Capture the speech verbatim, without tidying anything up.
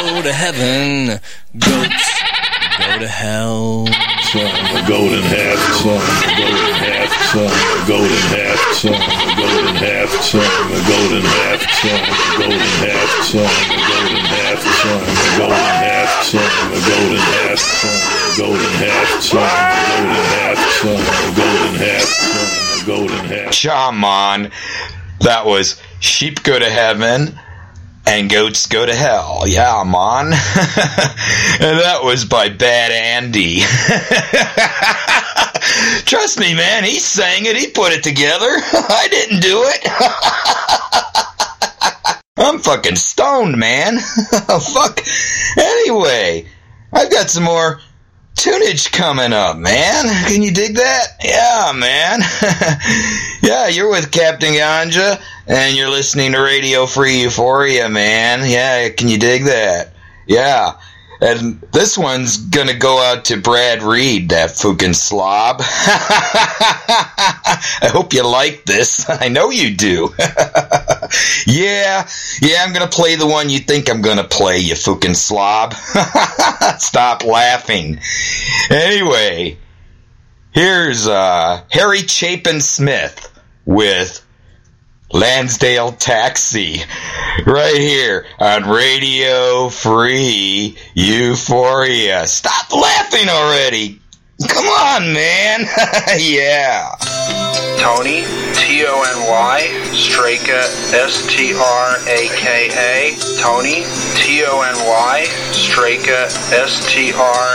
go to heaven, goats go to hell. Some are golden half, some are golden half, some are golden half, some are golden half, some are golden half, some are golden half, some are golden half, some are golden half, some are golden half, some are golden half, some are golden half, some are golden half. Shaman, that was sheep go to heaven and goats go to hell. Yeah, man. And that was by Bad Andy. Trust me, man, he sang it. He put it together. I didn't do it. I'm fucking stoned, man. Fuck. Anyway, I've got some more tunage coming up, man. Can you dig that? Yeah, man. Yeah, you're with Captain Ganja, and you're listening to Radio Free Euphoria, man. Yeah, can you dig that? Yeah. And this one's gonna go out to Brad Reed, that fucking slob. I hope you like this. I know you do. Yeah, yeah, I'm gonna play the one you think I'm gonna play, you fucking slob. Stop laughing. Anyway, here's uh, Harry Chapin Smith with Lansdale Taxi, right here on Radio Free Euphoria. Stop laughing already. Come on, man. Yeah. Tony, T O N Y, Straka, S T R A K A. Tony, T O N Y, Straka, S T R